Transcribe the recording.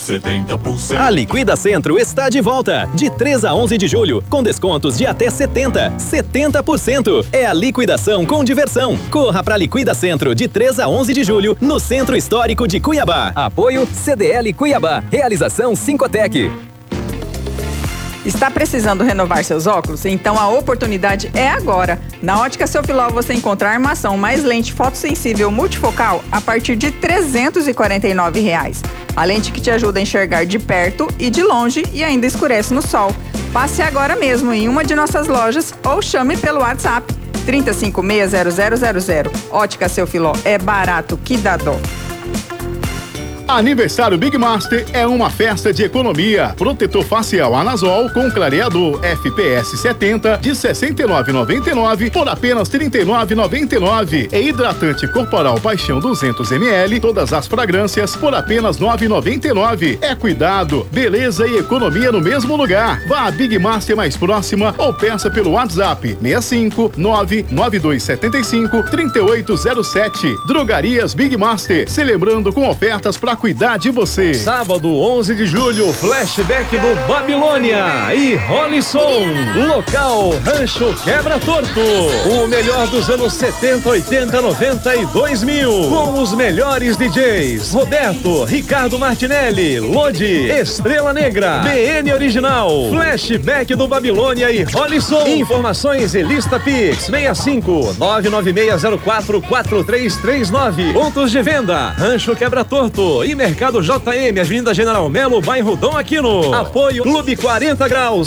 70%. A Liquida Centro está de volta, de 3 a 11 de julho, com descontos de até 70%. É a liquidação com diversão. Corra para Liquida Centro, de 3 a 11 de julho, no Centro Histórico de Cuiabá. Apoio CDL Cuiabá. Realização Sincotec. Está precisando renovar seus óculos? Então a oportunidade é agora. Na Ótica Seu Filó você encontra a armação mais lente fotossensível multifocal a partir de R$ 349. A lente que te ajuda a enxergar de perto e de longe e ainda escurece no sol. Passe agora mesmo em uma de nossas lojas ou chame pelo WhatsApp 30560000. Ótica Seu Filó, é barato que dá dó. Aniversário Big Master é uma festa de economia. Protetor facial Anazol com clareador FPS 70 de R$ 69,99 por apenas R$ 39,99. E hidratante corporal Paixão 200 ml, todas as fragrâncias por apenas R$ 9,99. É cuidado, beleza e economia no mesmo lugar. Vá à Big Master mais próxima ou peça pelo WhatsApp 65 99275 3807. Drogarias Big Master, celebrando com ofertas para cuidar de você. Sábado, 11 de julho, flashback do Babilônia e Rolisson. Local Rancho Quebra Torto. O melhor dos anos 70, 80, 90 e 2000. Com os melhores DJs: Roberto, Ricardo Martinelli, Lodi, Estrela Negra, BN Original. Flashback do Babilônia e Rolisson. Informações e lista Pix 65 99604 4339. Pontos de venda: Rancho Quebra Torto e Mercado JM, Avenida General Melo, bairro Dom Aquino. Apoio Clube 40 Graus.